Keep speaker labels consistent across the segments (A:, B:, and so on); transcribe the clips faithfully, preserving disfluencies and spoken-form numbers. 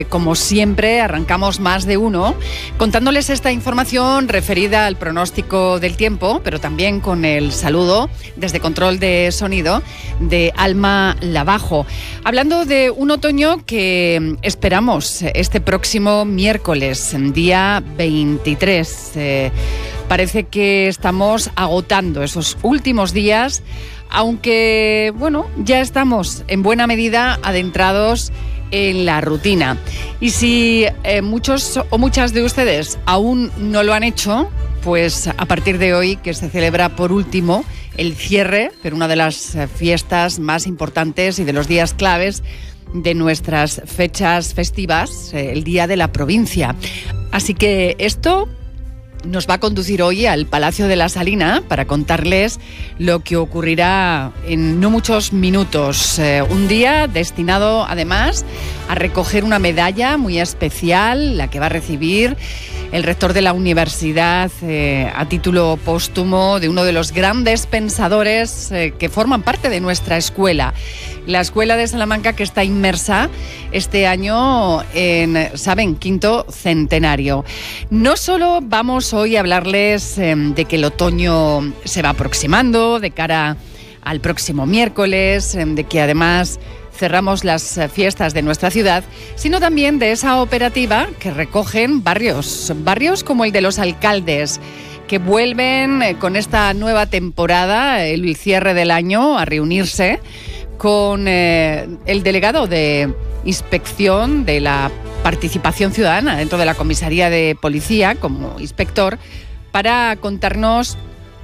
A: Como siempre, arrancamos más de uno contándoles esta información referida al pronóstico del tiempo, pero también con el saludo desde control de sonido de Alma Lavajo. Hablando de un otoño que esperamos este próximo miércoles, día veintitrés. Eh, parece que estamos agotando esos últimos días, aunque, bueno, ya estamos en buena medida adentrados en la rutina. Y si eh, muchos o muchas de ustedes aún no lo han hecho, pues a partir de hoy, que se celebra por último el cierre, pero una de las fiestas más importantes y de los días claves de nuestras fechas festivas, eh, el Día de la Provincia. Así que esto nos va a conducir hoy al Palacio de la Salina para contarles lo que ocurrirá en no muchos minutos. Eh, un día destinado además a recoger una medalla muy especial, la que va a recibir el rector de la universidad eh, a título póstumo de uno de los grandes pensadores eh, que forman parte de nuestra escuela. La Escuela de Salamanca, que está inmersa este año en, ¿saben?, quinto centenario. No solo vamos hoy a hablarles eh, de que el otoño se va aproximando de cara al próximo miércoles, eh, de que además cerramos las fiestas de nuestra ciudad, sino también de esa operativa que recogen barrios, barrios como el de Los Alcaldes, que vuelven eh, con esta nueva temporada, el cierre del año, a reunirse con eh, el delegado de inspección de la participación ciudadana dentro de la comisaría de policía como inspector, para contarnos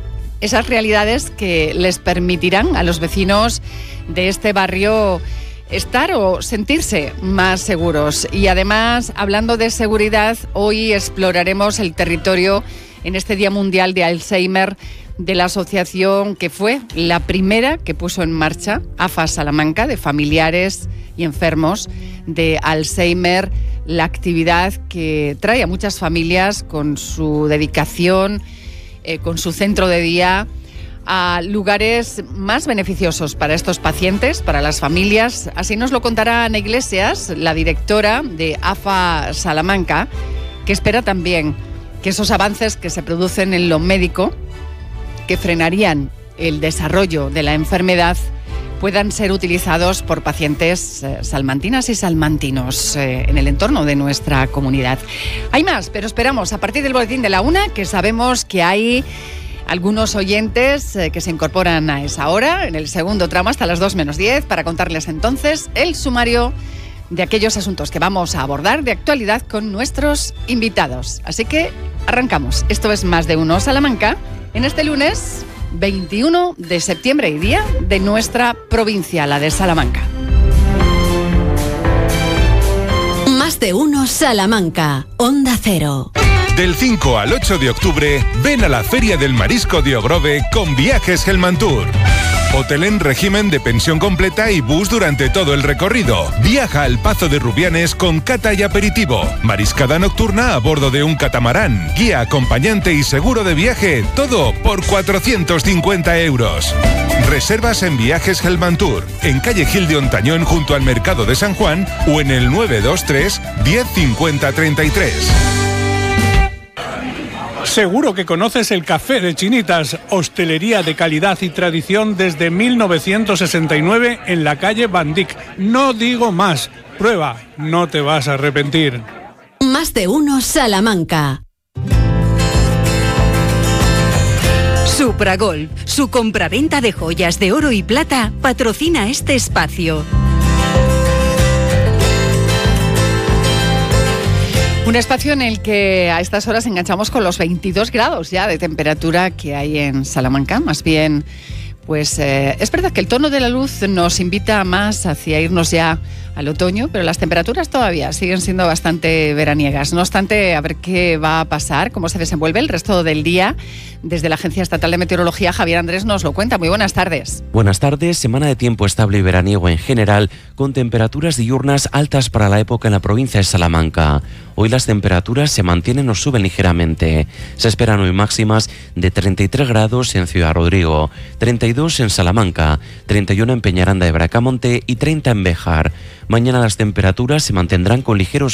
A: esas realidades que les permitirán a los vecinos de este barrio estar o sentirse más seguros. Y además, hablando de seguridad, hoy exploraremos el territorio en este Día Mundial de Alzheimer de la asociación que fue la primera que puso en marcha A F A Salamanca, de familiares y enfermos de Alzheimer, la actividad que trae a muchas familias con su dedicación, eh, con su centro de día, a lugares más beneficiosos para estos pacientes, para las familias. Así nos lo contará Ana Iglesias, la directora de A F A Salamanca, que espera también que esos avances que se producen en lo médico, que frenarían el desarrollo de la enfermedad, puedan ser utilizados por pacientes eh, salmantinas y salmantinos eh, en el entorno de nuestra comunidad. Hay más, pero esperamos a partir del boletín de la una, que sabemos que hay algunos oyentes eh, que se incorporan a esa hora, en el segundo tramo hasta las dos menos diez, para contarles entonces el sumario de aquellos asuntos que vamos a abordar de actualidad con nuestros invitados. Así que arrancamos. Esto es Más de Uno Salamanca, en este lunes veintiuno de septiembre y día de nuestra provincia, la de Salamanca.
B: Más de Uno Salamanca, Onda Cero.
C: Del cinco al ocho de octubre, ven a la Feria del Marisco de Ogrove con Viajes Gelmantur. Hotel en régimen de pensión completa y bus durante todo el recorrido. Viaja al Pazo de Rubianes con cata y aperitivo. Mariscada nocturna a bordo de un catamarán. Guía, acompañante y seguro de viaje. Todo por cuatrocientos cincuenta euros. Reservas en Viajes Gelmantur, en calle Gil de Ontañón junto al Mercado de San Juan, o en el nueve dos tres, diez cincuenta treinta y tres.
D: Seguro que conoces el Café de Chinitas, hostelería de calidad y tradición desde mil novecientos sesenta y nueve en la calle Van Dyck. No digo más, prueba, no te vas a arrepentir.
B: Más de Uno Salamanca. Supragolf, su compraventa de joyas de oro y plata, patrocina este espacio.
A: Un espacio en el que a estas horas enganchamos con los veintidós grados ya de temperatura que hay en Salamanca. Más bien, pues eh, es verdad que el tono de la luz nos invita más hacia irnos ya al otoño, pero las temperaturas todavía siguen siendo bastante veraniegas. No obstante, a ver qué va a pasar, cómo se desenvuelve el resto del día. Desde la Agencia Estatal de Meteorología, Javier Andrés nos lo cuenta. Muy buenas tardes.
E: Buenas tardes. Semana de tiempo estable y veraniego en general, con temperaturas diurnas altas para la época en la provincia de Salamanca. Hoy las temperaturas se mantienen o suben ligeramente. Se esperan hoy máximas de treinta y tres grados en Ciudad Rodrigo, treinta y dos en Salamanca, treinta y uno en Peñaranda de Bracamonte y treinta en Béjar. Mañana las temperaturas se mantendrán con ligeros